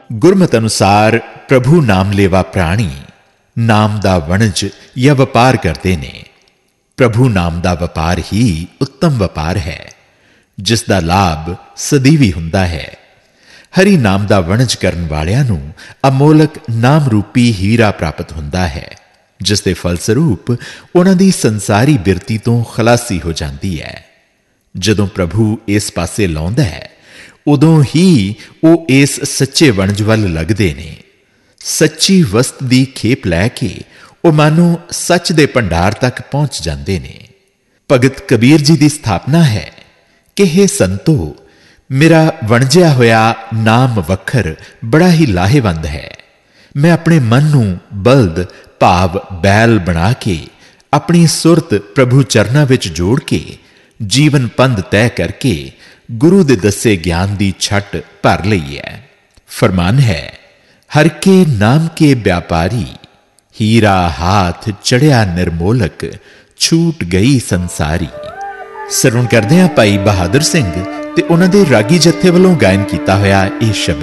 ਗੁਰਮਤਿ ਅਨੁਸਾਰ ਪ੍ਰਭੂ ਨਾਮ ਲੇਵਾ ਪ੍ਰਾਣੀ ਨਾਮ ਦਾ ਵਣਜ ਜਾਂ ਵਪਾਰ ਕਰਦੇ ਨੇ। ਪ੍ਰਭੂ ਨਾਮ ਦਾ ਵਪਾਰ ਹੀ ਉੱਤਮ ਵਪਾਰ ਹੈ, ਜਿਸ ਦਾ ਲਾਭ ਸਦੀਵੀ ਹੁੰਦਾ ਹੈ। ਹਰੀ ਨਾਮ ਦਾ ਵਣਜ ਕਰਨ ਵਾਲਿਆਂ ਨੂੰ ਅਮੋਲਕ ਨਾਮ ਰੂਪੀ ਹੀਰਾ ਪ੍ਰਾਪਤ ਹੁੰਦਾ ਹੈ, ਜਿਸ ਦੇ ਫਲਸਰੂਪ ਉਹਨਾਂ ਦੀ ਸੰਸਾਰੀ ਬਿਰਤੀ ਤੋਂ ਖਲਾਸੀ ਹੋ ਜਾਂਦੀ ਹੈ। ਜਦੋਂ ਪ੍ਰਭੂ ਇਸ ਪਾਸੇ ਲਾਉਂਦਾ ਹੈ, ਉਦੋਂ ਹੀ ਉਹ ਇਸ ਸੱਚੇ ਵਣਜ ਵੱਲ ਲੱਗਦੇ ਨੇ। ਸੱਚੀ ਵਸਤ ਦੀ ਖੇਪ ਲੈ ਕੇ ਉਹ ਮਾਨੋ ਸੱਚ ਦੇ ਭੰਡਾਰ ਤੱਕ ਪਹੁੰਚ ਜਾਂਦੇ ਨੇ। ਭਗਤ ਕਬੀਰ ਜੀ ਦੀ ਸਥਾਪਨਾ ਹੈ ਕਿ ਹੇ ਸੰਤੋ, ਮੇਰਾ ਵਣਜਿਆ ਹੋਇਆ ਨਾਮ ਵਖਰ ਬੜਾ ਹੀ ਲਾਹੇਵੰਦ ਹੈ। ਮੈਂ ਆਪਣੇ ਮਨ ਨੂੰ ਬਲਦ ਭਾਵ ਬੈਲ ਬਣਾ ਕੇ ਆਪਣੀ ਸੁਰਤ ਪ੍ਰਭੂ ਚਰਨਾਂ ਵਿੱਚ ਜੋੜ ਕੇ ਜੀਵਨ ਪੰਧ ਤੈਅ ਕਰਕੇ ਗੁਰੂ ਦੇ ਦੱਸੇ ਗਿਆਨ ਦੀ ਛੱਟ ਭਰ ਲਈ ਹੈ। ਫਰਮਾਨ ਹੈ, ਹਰ ਕੇ ਨਾਮ ਕੇ ਵਿਆਪਾਰੀ, ਹੀਰਾ ਹਾਥ ਚੜਿਆ ਨਿਰਮੋਲਕ, ਛੂਟ ਗਈ ਸੰਸਾਰੀ। ਸਰਵਣ ਕਰਦੇ ਹਾਂ ਭਾਈ ਬਹਾਦਰ ਸਿੰਘ ਤੇ ਉਹਨਾਂ ਦੇ ਰਾਗੀ ਜੱਥੇ ਵੱਲੋਂ ਗਾਇਨ ਕੀਤਾ ਹੋਇਆ ਇਹ ਸ਼ਬਦ।